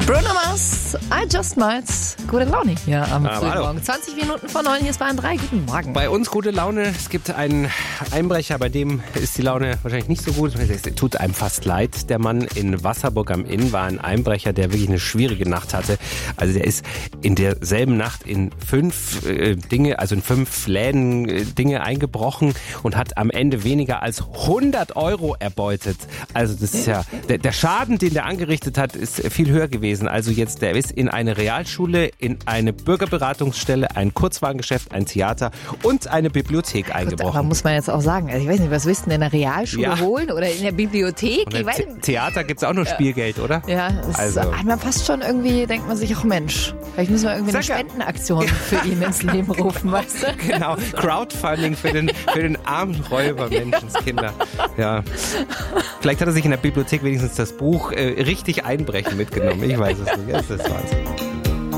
Bruno Mars, I Just Might. Gute Laune hier am frühen Morgen. 20 Minuten vor 9, hier ist Bayern 3. Guten Morgen. Bei uns gute Laune. Es gibt einen Einbrecher, bei dem ist die Laune wahrscheinlich nicht so gut. Es tut einem fast leid. Der Mann in Wasserburg am Inn war ein Einbrecher, der wirklich eine schwierige Nacht hatte. Also der ist in derselben Nacht in 5 Läden Dinge eingebrochen und hat am Ende weniger als 100 Euro erbeutet. Also das ist ja, der Schaden, den der angerichtet hat, ist viel höher gewesen. Also jetzt, der ist in eine Realschule, in eine Bürgerberatungsstelle, ein Kurzwarengeschäft, ein Theater und eine Bibliothek eingebrochen. Gut, aber muss man jetzt auch sagen, also ich weiß nicht, was willst du denn in der Realschule holen oder in der Bibliothek? Und im Theater gibt's auch noch Spielgeld, oder? Ja, das hat man fast schon irgendwie, denkt man sich, ach Mensch, vielleicht müssen wir irgendwie eine Spendenaktion für ihn ins Leben rufen, weißt du? Genau, Crowdfunding für den armen Räuber, Menschenskinder. Ja. Vielleicht hat er sich in der Bibliothek wenigstens das Buch richtig einbrechen mitgenommen. Ich weiß es nicht. Das ist Wahnsinn.